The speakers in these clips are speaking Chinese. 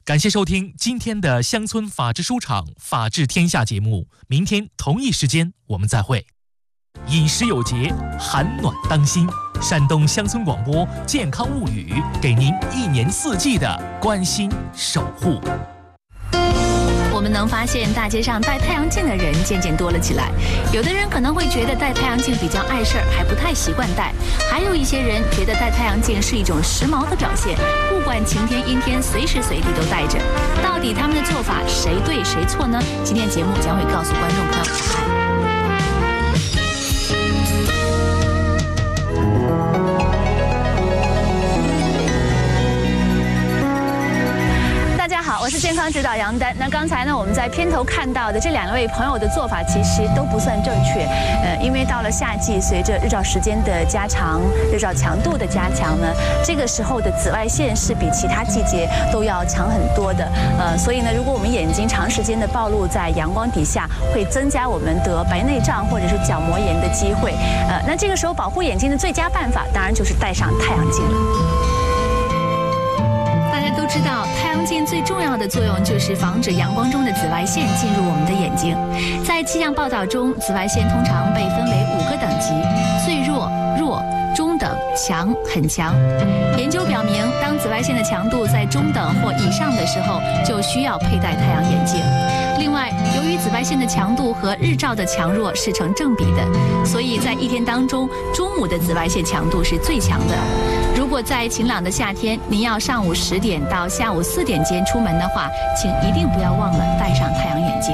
感谢收听今天的乡村法制书场法治天下节目，明天同一时间我们再会。饮食有节，寒暖当心。山东乡村广播健康物语，给您一年四季的关心守护。 我们能发现大街上戴太阳镜的人渐渐多了起来，有的人可能会觉得戴太阳镜比较碍事儿，还不太习惯戴，还有一些人觉得戴太阳镜是一种时髦的表现，不管晴天阴天，随时随地都戴着。到底他们的做法谁对谁错呢？今天节目将会告诉观众朋友答案。好，我是健康指导杨丹。那刚才呢，我们在片头看到的这2位朋友的做法其实都不算正确。因为到了夏季，随着日照时间的加长、日照强度的加强呢，这个时候的紫外线是比其他季节都要强很多的。所以呢，如果我们眼睛长时间的暴露在阳光底下，会增加我们得白内障或者是角膜炎的机会。那这个时候保护眼睛的最佳办法，当然就是戴上太阳镜了。都知道太阳镜最重要的作用就是防止阳光中的紫外线进入我们的眼睛。在气象报道中，紫外线通常被分为5个等级：最弱、弱、中等、强、很强。研究表明，当紫外线的强度在中等或以上的时候，就需要佩戴太阳眼镜。另外，由于紫外线的强度和日照的强弱是成正比的，所以在一天当中，中午的紫外线强度是最强的。如果在晴朗的夏天，您要上午10点到下午4点间出门的话，请一定不要忘了戴上太阳眼镜。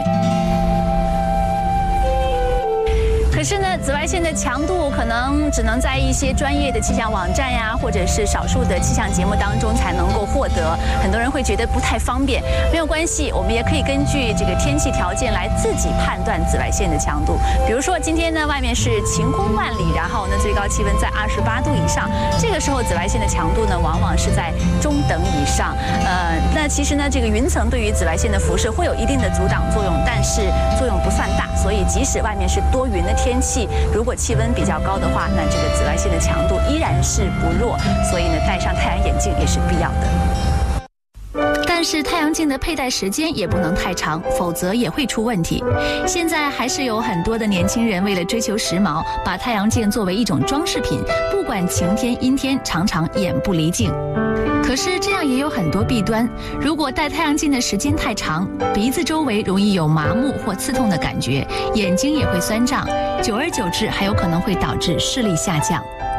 可是呢，紫外线的强度可能只能在一些专业的气象网站呀，或者是少数的气象节目当中才能够获得。很多人会觉得不太方便，没有关系，我们也可以根据这个天气条件来自己判断紫外线的强度。比如说今天呢，外面是晴空万里，然后呢最高气温在28度以上，这个时候紫外线的强度呢往往是在中等以上。那其实呢，这个云层对于紫外线的辐射会有一定的阻挡作用，但是作用不算大，所以即使外面是多云的天气，如果气温比较高的话，那这个紫外线的强度依然是不弱，所以呢，戴上太阳眼镜也是必要的。但是太阳镜的佩戴时间也不能太长，否则也会出问题。现在还是有很多的年轻人为了追求时髦，把太阳镜作为一种装饰品，不管晴天阴天，常常眼不离镜。可是这样也有很多弊端，如果戴太阳镜的时间太长，鼻子周围容易有麻木或刺痛的感觉，眼睛也会酸胀，久而久之还有可能会导致视力下降。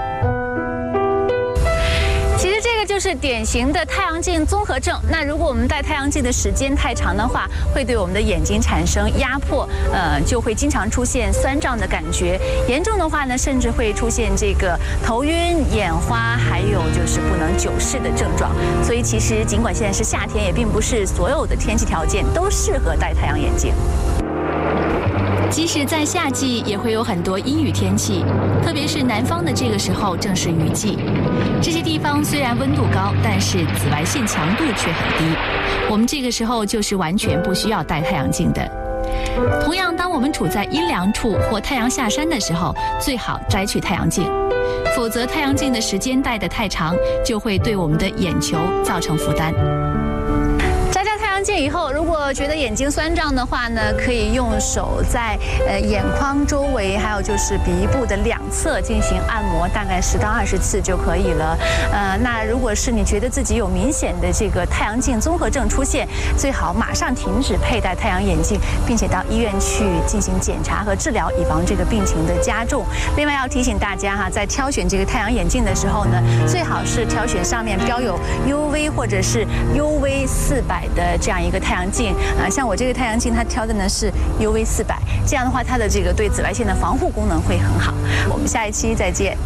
就是典型的太阳镜综合症。那如果我们戴太阳镜的时间太长的话，会对我们的眼睛产生压迫，就会经常出现酸胀的感觉。严重的话呢，甚至会出现这个头晕、眼花，还有就是不能久视的症状。所以其实尽管现在是夏天，也并不是所有的天气条件都适合戴太阳眼镜。即使在夏季，也会有很多阴雨天气，特别是南方的这个时候正是雨季。这些地方虽然温度高，但是紫外线强度却很低。我们这个时候就是完全不需要戴太阳镜的。同样，当我们处在阴凉处或太阳下山的时候，最好摘去太阳镜，否则太阳镜的时间戴得太长，就会对我们的眼球造成负担。镜以后，如果觉得眼睛酸胀的话呢，可以用手在眼眶周围，还有就是鼻部的2侧进行按摩，大概10到20次就可以了。那如果是你觉得自己有明显的这个太阳镜综合症出现，最好马上停止佩戴太阳眼镜，并且到医院去进行检查和治疗，以防这个病情的加重。另外要提醒大家哈，在挑选这个太阳眼镜的时候呢，最好是挑选上面标有 UV 或者是 UV400的这样一个太阳镜像我这个太阳镜，它挑的呢是 UV400，这样的话它的这个对紫外线的防护功能会很好。我们下一期再见。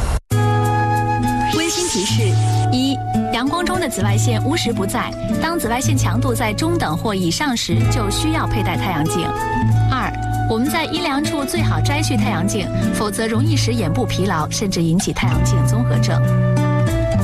温馨提示：1、阳光中的紫外线无时不在，当紫外线强度在中等或以上时，就需要佩戴太阳镜。2、我们在阴凉处最好摘去太阳镜，否则容易使眼部疲劳，甚至引起太阳镜综合症。